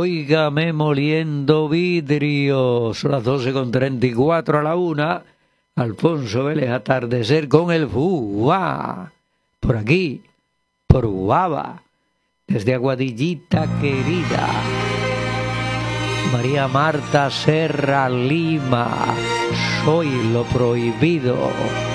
Óigame moliendo vidrio. Son las 12:34 a la 1. Alfonso Vélez, atardecer con el FUA. Por aquí, por Guava, desde Aguadillita querida. María Marta Serra Lima, soy lo prohibido.